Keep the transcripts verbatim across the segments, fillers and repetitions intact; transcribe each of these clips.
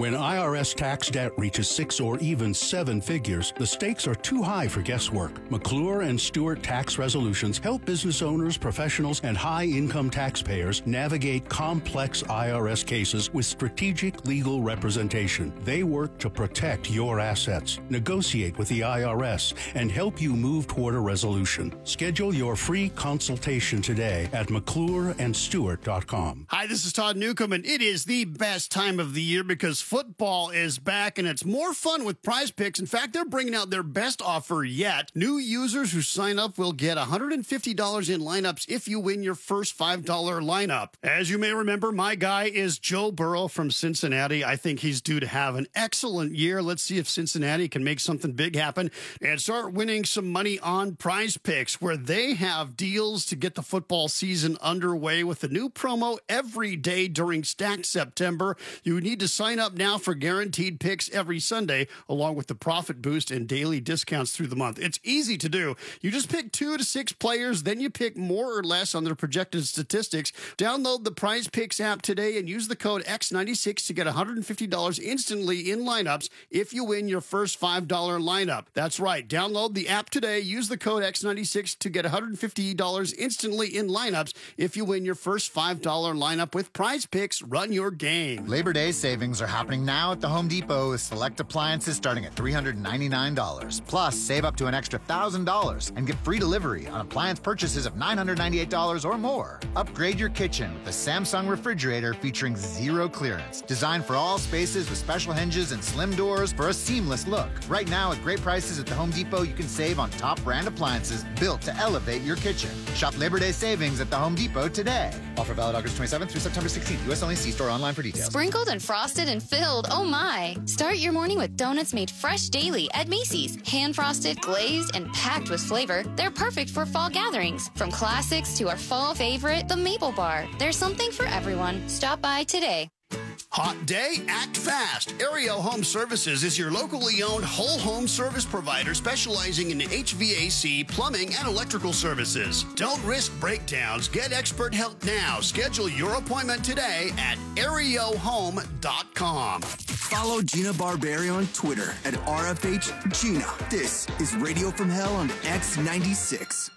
When I R S tax debt reaches six or even seven figures, the stakes are too high for guesswork. McClure and Stewart Tax Resolutions help business owners, professionals, and high-income taxpayers navigate complex I R S cases with strategic legal representation. They work to protect your assets, negotiate with the I R S, and help you move toward a resolution. Schedule your free consultation today at McClure and Stewart dot com. Hi, this is Todd Newcomb, and it is the best time of the year because football is back, and it's more fun with Prize Picks. In fact, they're bringing out their best offer yet. New users who sign up will get one hundred fifty dollars in lineups if you win your first five dollar lineup. As you may remember, my guy is Joe Burrow from Cincinnati. I think he's due to have an excellent year. Let's see if Cincinnati can make something big happen and start winning some money on Prize Picks, where they have deals to get the football season underway with the new promo every day during Stacked September. You need to sign up now for guaranteed picks every Sunday, along with the profit boost and daily discounts through the month. It's easy to do. You just pick two to six players, then you pick more or less on their projected statistics. Download the Prize Picks app today and use the code X ninety-six to get one hundred fifty dollars instantly in lineups if you win your first five dollar lineup. That's right. Download the app today. Use the code X ninety-six to get one hundred fifty dollars instantly in lineups if you win your first five dollar lineup with Prize Picks. Run your game. Labor Day savings are happening now at the Home Depot with select appliances starting at three hundred ninety-nine dollars. Plus, save up to an extra one thousand dollars and get free delivery on appliance purchases of nine hundred ninety-eight dollars or more. Upgrade your kitchen with the Samsung refrigerator featuring zero clearance. Designed for all spaces with special hinges and slim doors for a seamless look. Right now, at great prices at the Home Depot, you can save on top brand appliances built to elevate your kitchen. Shop Labor Day savings at the Home Depot today. Offer valid August twenty-seventh through September sixteenth. U S only. See store online for details. Sprinkled and frosted and filled. Oh my. Start your morning with donuts made fresh daily at Macy's. Hand frosted, glazed, and packed with flavor. They're perfect for fall gatherings. From classics to our fall favorite, the Maple Bar. There's something for everyone. Stop by today. Hot day? Act fast. Aereo Home Services is your locally owned whole home service provider specializing in H V A C, plumbing, and electrical services. Don't risk breakdowns. Get expert help now. Schedule your appointment today at aereo home dot com. Follow Gina Barberi on Twitter at R F H Gina. This is Radio from Hell on X ninety-six.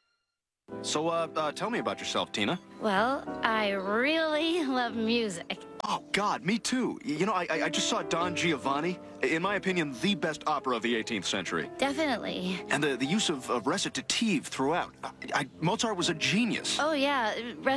So, uh, uh, tell me about yourself, Tina. Well, I really love music. Oh, God, me too. You know, I, I just saw Don Giovanni. In my opinion, the best opera of the eighteenth century. Definitely. And the, the use of, of recitative throughout. I, I, Mozart was a genius. Oh, yeah.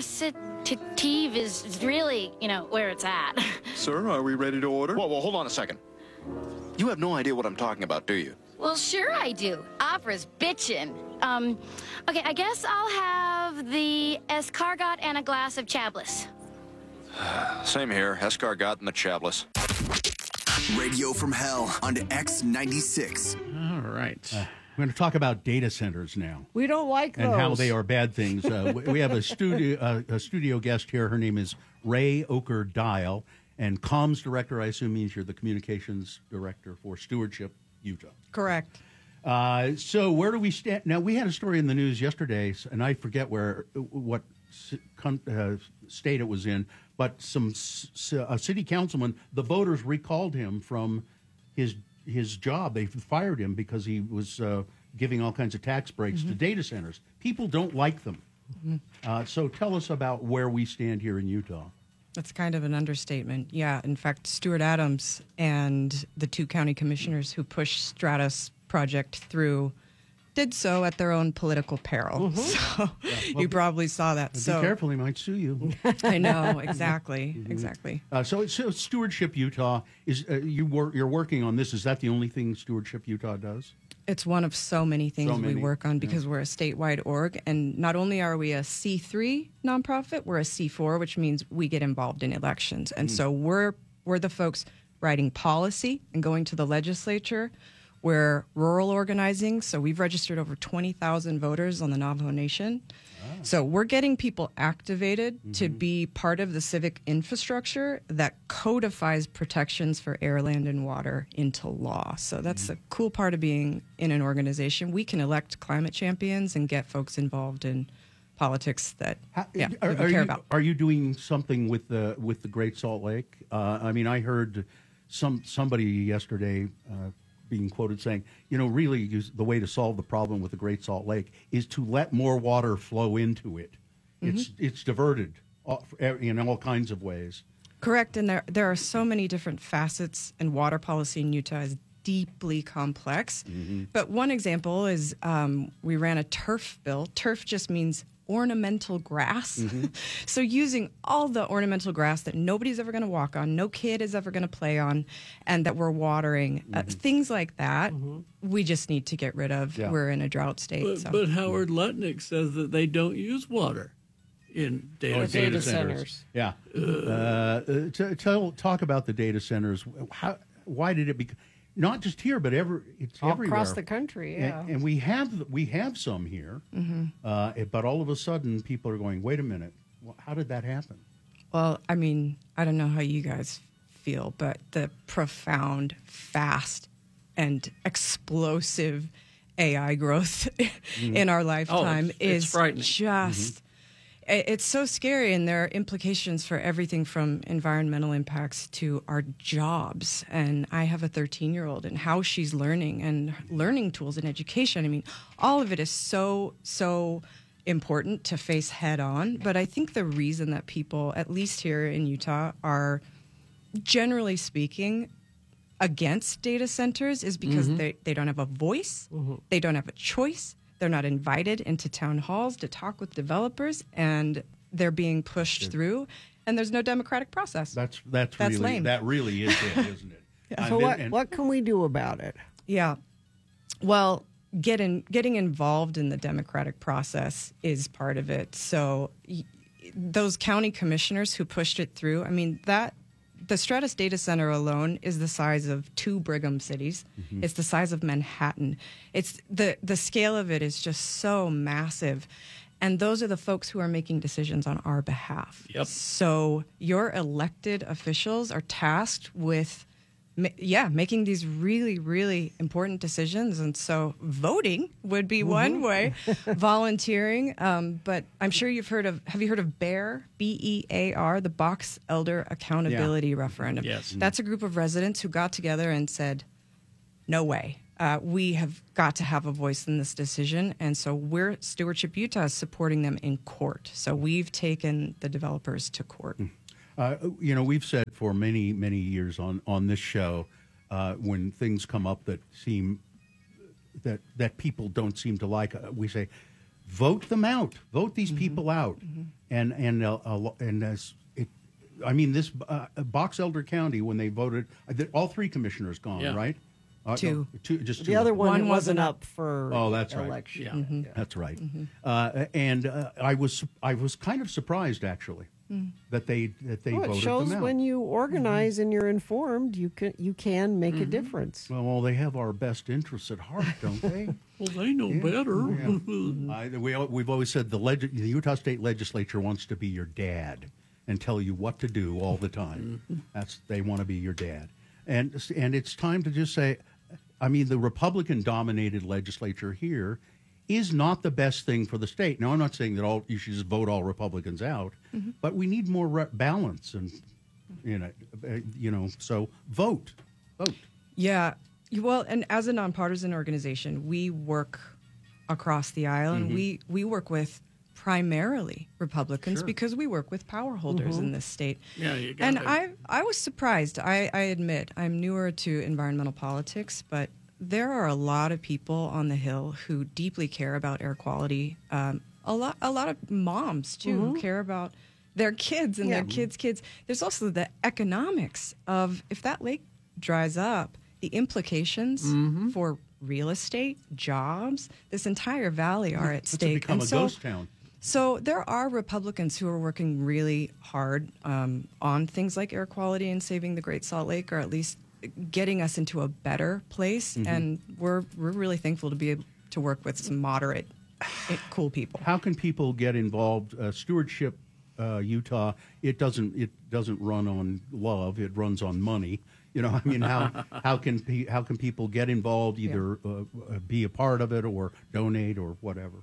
Recitative is really, you know, where it's at. Sir, are we ready to order? Whoa, whoa, hold on a second. You have no idea what I'm talking about, do you? Well, sure I do. Opera's bitchin'. Um, okay, I guess I'll have the escargot and a glass of chablis. Same here. Escargot and the chablis. Radio from Hell on X ninety-six. All right. Uh, we're going to talk about data centers now. We don't like those. And how they are bad things. Uh, we, we have a studio uh, a studio guest here. Her name is Ray Oker Dial, and comms director, I assume means you're the communications director for Stewardship Utah. Correct. Uh, so where do we stand? Now, we had a story in the news yesterday, and I forget where, what uh, state it was in, but some a city councilman, the voters recalled him from his his job. They fired him because he was uh, giving all kinds of tax breaks mm-hmm. to data centers. People don't like them. Mm-hmm. Uh, so tell us about where we stand here in Utah. That's kind of an understatement. Yeah, in fact, Stuart Adams and the two county commissioners who pushed Stratus project through did so at their own political peril. Mm-hmm. So yeah, well, you probably saw that. Be so careful, he might sue you. I know, exactly, mm-hmm. exactly. Uh, so, so Stewardship Utah is uh, you wor- you're working on this. Is that the only thing Stewardship Utah does? It's one of so many things so many. we work on because yeah. we're a statewide org, and not only are we a C three nonprofit, we're a C four, which means we get involved in elections, and mm. so we're we're the folks writing policy and going to the legislature. We're rural organizing, so we've registered over twenty thousand voters on the Navajo Nation. Ah. So we're getting people activated mm-hmm. to be part of the civic infrastructure that codifies protections for air, land, and water into law. So that's mm-hmm. the cool part of being in an organization. We can elect climate champions and get folks involved in politics that How, yeah, are, people are care you, about. Are you doing something with the with the Great Salt Lake? Uh, I mean, I heard some somebody yesterday uh, being quoted saying, you know, really use, the way to solve the problem with the Great Salt Lake is to let more water flow into it. Mm-hmm. It's it's diverted in all kinds of ways. Correct, and there there are so many different facets, and water policy in Utah is deeply complex. Mm-hmm. But one example is um, we ran a turf bill. Turf just means ornamental grass. Mm-hmm. So using all the ornamental grass that nobody's ever going to walk on, no kid is ever going to play on, and that we're watering, mm-hmm. uh, things like that, mm-hmm. we just need to get rid of. Yeah. We're in a drought state. But, so. but Howard Lutnick says that they don't use water in data, or data centers. centers. Yeah. Uh, uh, t- tell, talk about the data centers. How, why did it become... Not just here, but every it's all everywhere across the country. Yeah, and, and we have we have some here, mm-hmm. uh, but all of a sudden, people are going, "Wait a minute, how did that happen?" Well, I mean, I don't know how you guys feel, but the profound, fast, and explosive A I growth mm-hmm. in our lifetime oh, it's, is it's just. Mm-hmm. It's so scary, and there are implications for everything from environmental impacts to our jobs. And I have a thirteen-year-old, and how she's learning and learning tools and education. I mean, all of it is so, so important to face head on. But I think the reason that people, at least here in Utah, are generally speaking against data centers is because mm-hmm. they, they don't have a voice, mm-hmm. they don't have a choice. They're not invited into town halls to talk with developers, and they're being pushed through, and there's no democratic process. That's that's, that's really lame. That really is it, isn't it? yeah. So what, what can we do about it? Yeah. Well, get in, getting involved in the democratic process is part of it. So y- those county commissioners who pushed it through, I mean, that the Stratus Data Center alone is the size of two Brigham cities. Mm-hmm. It's the size of Manhattan. It's the the scale of it is just so massive. And those are the folks who are making decisions on our behalf. Yep. So your elected officials are tasked with, yeah, making these really, really important decisions. And so voting would be mm-hmm. one way, volunteering. Um, but I'm sure you've heard of, have you heard of BEAR, B E A R, the Box Elder Accountability yeah. Referendum? Yes. That's a group of residents who got together and said, no way. Uh, we have got to have a voice in this decision. And so we're, Stewardship Utah is supporting them in court. So we've taken the developers to court. Mm. Uh, you know, we've said for many, many years on, on this show, uh, when things come up that seem that that people don't seem to like, uh, we say, vote them out, vote these mm-hmm. people out, mm-hmm. and and uh, uh, and as it, I mean, this uh, Box Elder County when they voted, all three commissioners gone, yeah. right? Uh, two. No, two, just two. The other one, one wasn't wasn't up for oh, that's election. Right. Yeah. Mm-hmm. Yeah. That's right. Mm-hmm. Uh, and uh, I was I was kind of surprised actually mm. that they that they well, voted it shows them out. when you organize mm-hmm. and you're informed, you can you can make mm-hmm. a difference. Well, well, they have our best interests at heart, don't they? Well, they know yeah. better. Yeah. I, we, we've always said the, leg- the Utah State Legislature wants to be your dad and tell you what to do all the time. Mm-hmm. That's they want to be your dad, and and it's time to just say. I mean, the Republican-dominated legislature here is not the best thing for the state. Now, I'm not saying that all you should just vote all Republicans out, mm-hmm. but we need more re- balance, and you know, uh, you know, so vote, vote. Yeah, well, and as a nonpartisan organization, we work across the aisle, and mm-hmm. we we work with primarily Republicans sure. because we work with power holders mm-hmm. in this state. Yeah, you got and to. I I was surprised. I, I admit I'm newer to environmental politics, but there are a lot of people on the Hill who deeply care about air quality. Um, a lot a lot of moms too mm-hmm. who care about their kids and yeah. their kids' kids. There's also the economics of if that lake dries up, the implications mm-hmm. for real estate, jobs, this entire valley are at it's stake. Become and a so, ghost town. So there are Republicans who are working really hard um, on things like air quality and saving the Great Salt Lake, or at least getting us into a better place. Mm-hmm. And we're we're really thankful to be able to work with some moderate, cool people. How can people get involved? Uh, Stewardship uh, Utah. It doesn't it doesn't run on love. It runs on money. You know, I mean, how how can pe- how can people get involved? Either yeah. uh, be a part of it or donate or whatever.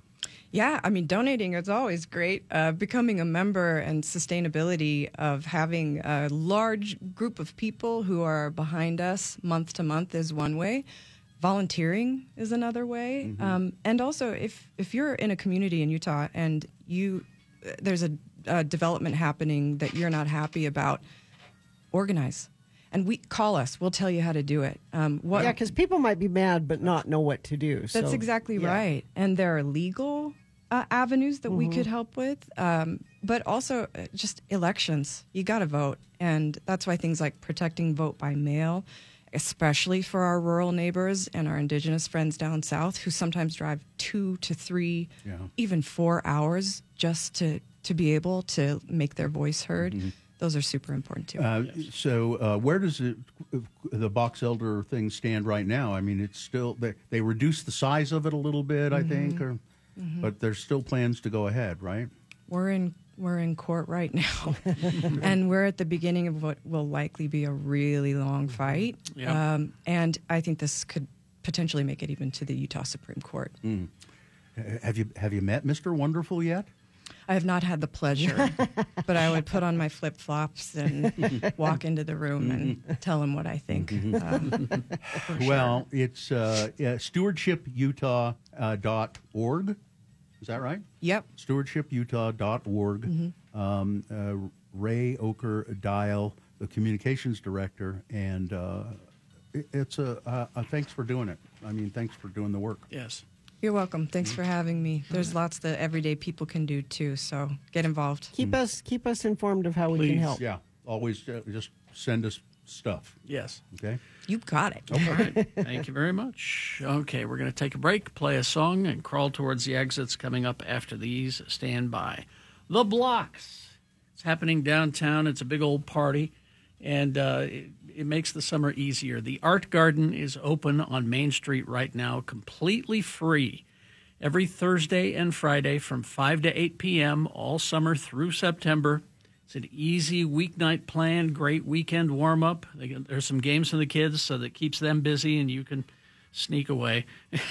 Yeah, I mean, donating is always great. Uh, becoming a member and sustainability of having a large group of people who are behind us month to month is one way. Volunteering is another way. Mm-hmm. Um, and also, if, if you're in a community in Utah and you there's a, a development happening that you're not happy about, organize. And we call us. We'll tell you how to do it. Um, what, yeah, because people might be mad but not know what to do. That's so, exactly yeah. right. And there are legal uh, avenues that mm-hmm. we could help with, um, but also uh, just elections. You got to vote. And that's why things like protecting vote by mail, especially for our rural neighbors and our Indigenous friends down south who sometimes drive two to three, yeah. even four hours just to, to be able to make their voice heard. Mm-hmm. Those are super important, too. Uh, yes. So uh, where does it, the box elder thing stand right now? I mean, it's still, they, they reduced the size of it a little bit, mm-hmm. I think, or, mm-hmm. but there's still plans to go ahead, right? We're in we're in court right now, and we're at the beginning of what will likely be a really long fight. Yeah. Um, and I think this could potentially make it even to the Utah Supreme Court. Mm. Have you have you met Mister Wonderful yet? I have not had the pleasure, but I would put on my flip-flops and walk into the room mm-hmm. and tell him what I think. Mm-hmm. Um, well, sure. it's uh, yeah, stewardship utah dot org. Is that right? Yep. stewardship utah dot org. Mm-hmm. Um, uh, Ray Oker Dial, the communications director, and uh, it, it's a uh, uh, thanks for doing it. I mean, thanks for doing the work. Yes. You're welcome. Thanks for having me. There's lots that everyday people can do too, so get involved. Keep mm. us keep us informed of how Please. we can help. Yeah, always uh, just send us stuff. Yes. Okay. You got it. Okay. All right. Thank you very much. Okay, we're going to take a break, play a song, and crawl towards the exits coming up after these. Stand by. The Blocks. It's happening downtown. It's a big old party, and uh, it, it makes the summer easier. The Art Garden is open on Main Street right now, completely free. Every Thursday and Friday from five to eight p.m. all summer through September. It's an easy weeknight plan, great weekend warm-up. There's some games for the kids, so that keeps them busy, and you can sneak away.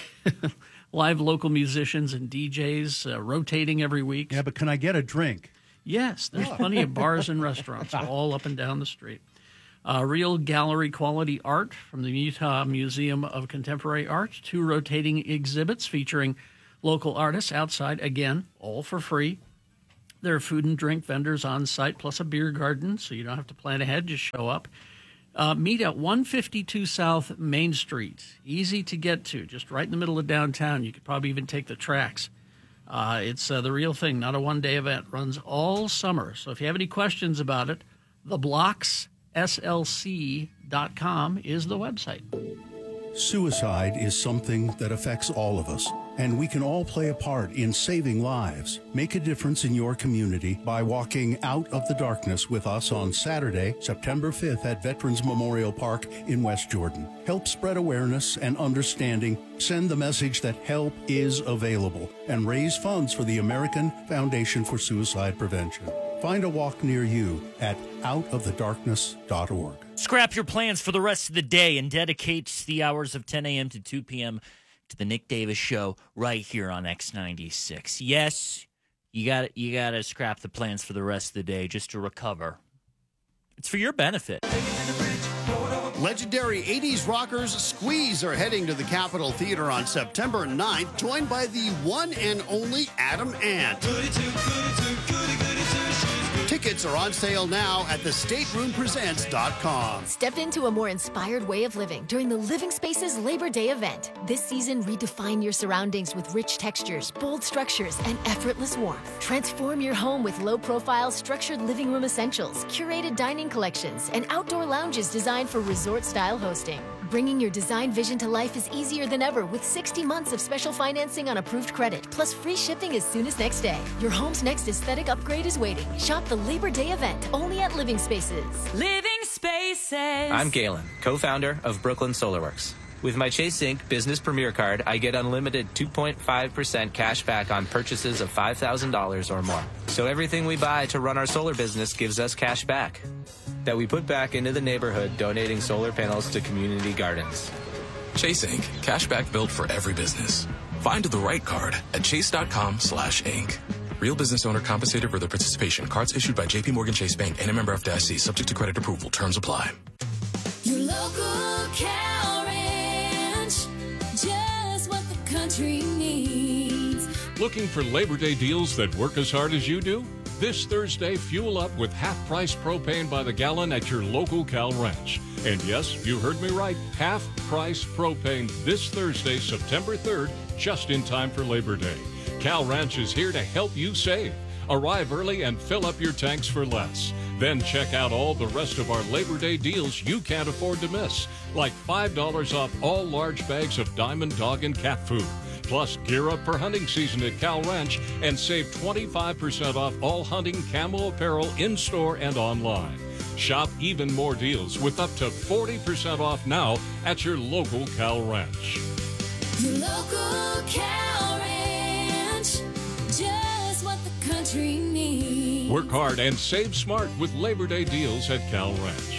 Live local musicians and D Js uh, rotating every week. Yeah, but can I get a drink? Yes, there's plenty of bars and restaurants all up and down the street. Uh, real gallery quality art from the Utah Museum of Contemporary Art. Two rotating exhibits featuring local artists outside, again, all for free. There are food and drink vendors on site, plus a beer garden, so you don't have to plan ahead, just show up. Uh, meet at one fifty-two South Main Street. Easy to get to, just right in the middle of downtown. You could probably even take the tracks. Uh, it's uh, the real thing, not a one-day event. Runs all summer. So if you have any questions about it, the blocks S L C dot com is the website. Suicide is something that affects all of us, and we can all play a part in saving lives. Make a difference in your community by walking out of the darkness with us on Saturday, September fifth at Veterans Memorial Park in West Jordan. Help spread awareness and understanding, send the message that help is available, and raise funds for the American Foundation for Suicide Prevention. Find a walk near you at out of the darkness dot org. Scrap your plans for the rest of the day and dedicate the hours of ten a.m. to two p.m. to the Nick Davis Show right here on X ninety-six. Yes, you got you got to scrap the plans for the rest of the day just to recover. It's for your benefit. Legendary eighties rockers Squeeze are heading to the Capitol Theater on September ninth, joined by the one and only Adam Ant. Tickets are on sale now at the state room presents dot com. Step into a more inspired way of living during the Living Spaces Labor Day event. This season, redefine your surroundings with rich textures, bold structures, and effortless warmth. Transform your home with low-profile, structured living room essentials, curated dining collections, and outdoor lounges designed for resort-style hosting. Bringing your design vision to life is easier than ever with sixty months of special financing on approved credit, plus free shipping as soon as next day. Your home's next aesthetic upgrade is waiting. Shop the Labor Day event only at Living Spaces. Living Spaces. I'm Galen, co-founder of Brooklyn SolarWorks. With my Chase Inc Business Premier Card, I get unlimited two point five percent cash back on purchases of five thousand dollars or more. So everything we buy to run our solar business gives us cash back that we put back into the neighborhood, donating solar panels to community gardens. Chase Inc Cashback built for every business. Find the right card at chase.com slash Inc. Real business owner compensated for their participation. Cards issued by J P Morgan Chase Bank and a member F D I C. Subject to credit approval. Terms apply. Your local cow ranch, just what the country needs. Looking for Labor Day deals that work as hard as you do? This Thursday, fuel up with half-price propane by the gallon at your local Cal Ranch. And yes, you heard me right, half-price propane this Thursday, September third, just in time for Labor Day. Cal Ranch is here to help you save. Arrive early and fill up your tanks for less. Then check out all the rest of our Labor Day deals you can't afford to miss, like five dollars off all large bags of Diamond Dog and Cat Food. Plus, gear up for hunting season at Cal Ranch and save twenty-five percent off all hunting camo apparel in-store and online. Shop even more deals with up to forty percent off now at your local Cal Ranch. Your local cow ranch, just what the country needs. Work hard and save smart with Labor Day deals at Cal Ranch.